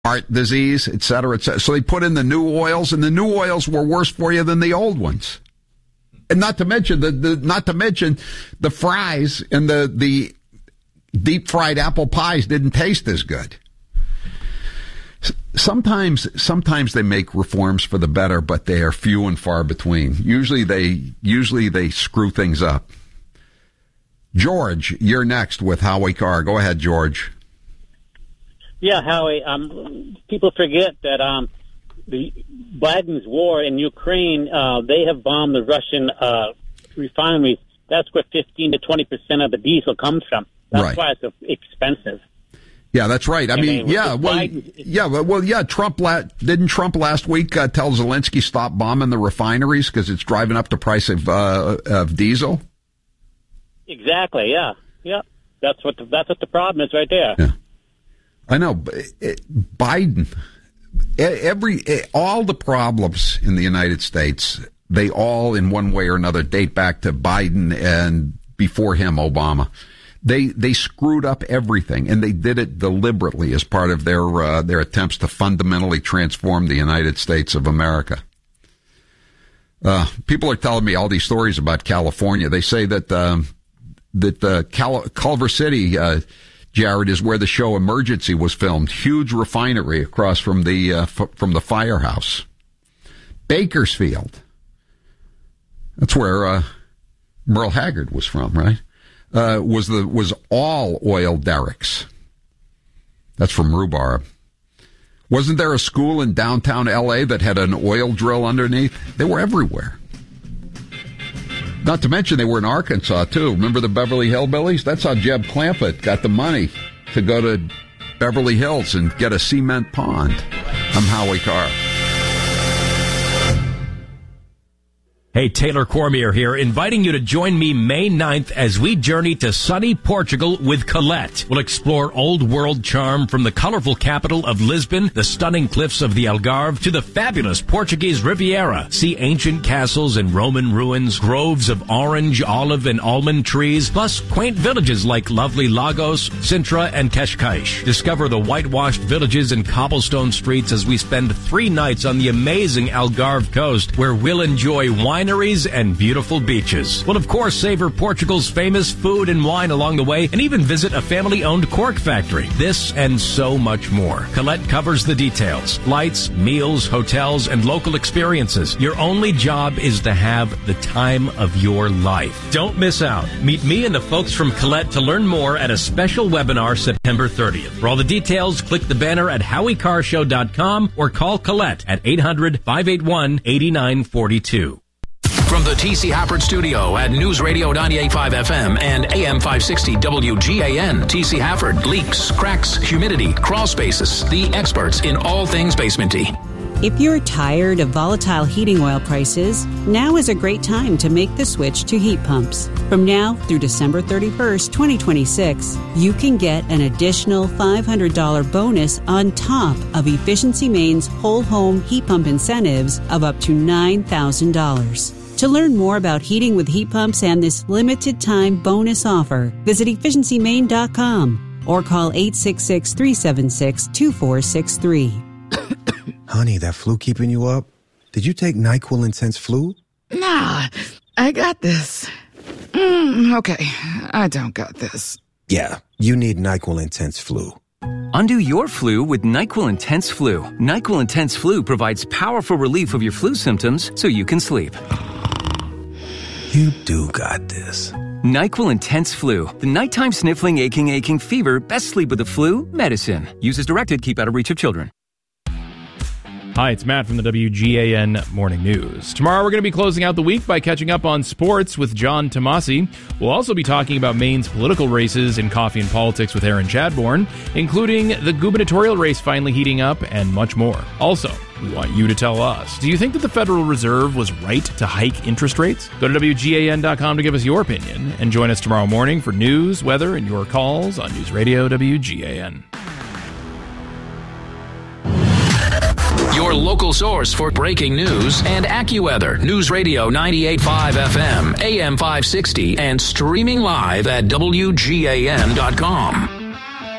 heart disease, et cetera, et cetera. So they put in the new oils, and the new oils were worse for you than the old ones. And not to mention the fries and the deep fried apple pies didn't taste as good. Sometimes they make reforms for the better, but they are few and far between. Usually they screw things up. George, you're next with Howie Carr. Go ahead, George. Yeah, Howie. People forget that the Biden's war in Ukraine, they have bombed the Russian refineries. That's where 15 to 20% of the diesel comes from. That's right. why it's so expensive. Yeah, that's right. Didn't Trump last week tell Zelensky stop bombing the refineries because it's driving up the price of diesel? Exactly. Yeah. That's what the problem is right there. Yeah. I know. Biden, all the problems in the United States, they all in one way or another date back to Biden and before him, Obama. They screwed up everything, and they did it deliberately as part of their attempts to fundamentally transform the United States of America. People are telling me all these stories about California. They say that Culver City, Jared, is where the show Emergency was filmed. Huge refinery across from the firehouse. Bakersfield. That's where Merle Haggard was from, right? Was all oil derricks. That's from Rhubarb. Wasn't there a school in downtown L.A. that had an oil drill underneath? They were everywhere. Not to mention they were in Arkansas, too. Remember the Beverly Hillbillies? That's how Jeb Clampett got the money to go to Beverly Hills and get a cement pond. I'm Howie Carr. Hey, Taylor Cormier here, inviting you to join me May 9th as we journey to sunny Portugal with Colette. We'll explore old world charm from the colorful capital of Lisbon, the stunning cliffs of the Algarve, to the fabulous Portuguese Riviera. See ancient castles and Roman ruins, groves of orange, olive, and almond trees, plus quaint villages like lovely Lagos, Sintra, and Cascais. Discover the whitewashed villages and cobblestone streets as we spend 3 nights on the amazing Algarve coast, where we'll enjoy wineries and beautiful beaches. We'll, of course, savor Portugal's famous food and wine along the way, and even visit a family-owned cork factory. This and so much more. Colette covers the details. Flights, meals, hotels, and local experiences. Your only job is to have the time of your life. Don't miss out. Meet me and the folks from Colette to learn more at a special webinar September 30th. For all the details, click the banner at HowieCarShow.com or call Colette at 800-581-8942. From the T.C. Hafford Studio at News Radio 98.5 FM and AM 560 WGAN, T.C. Hafford, leaks, cracks, humidity, crawl spaces, the experts in all things basementy. If you're tired of volatile heating oil prices, now is a great time to make the switch to heat pumps. From now through December 31st, 2026, you can get an additional $500 bonus on top of Efficiency Maine's whole home heat pump incentives of up to $9,000. To learn more about heating with heat pumps and this limited time bonus offer, visit EfficiencyMaine.com or call 866-376-2463. Honey, that flu keeping you up? Did you take NyQuil Intense Flu? Nah, I got this. Okay, I don't got this. Yeah, you need NyQuil Intense Flu. Undo your flu with NyQuil Intense Flu. NyQuil Intense Flu provides powerful relief of your flu symptoms so you can sleep. You do got this. NyQuil Intense Flu. The nighttime sniffling, aching fever. Best sleep with the flu. Medicine. Use as directed. Keep out of reach of children. Hi, it's Matt from the WGAN Morning News. Tomorrow we're going to be closing out the week by catching up on sports with John Tomasi. We'll also be talking about Maine's political races in Coffee and Politics with Aaron Chadbourne, including the gubernatorial race finally heating up and much more. Also, we want you to tell us, do you think that the Federal Reserve was right to hike interest rates? Go to WGAN.com to give us your opinion and join us tomorrow morning for news, weather, and your calls on News Radio WGAN. Your local source for breaking news and AccuWeather. News Radio 98.5 FM, AM 560, and streaming live at WGAN.com.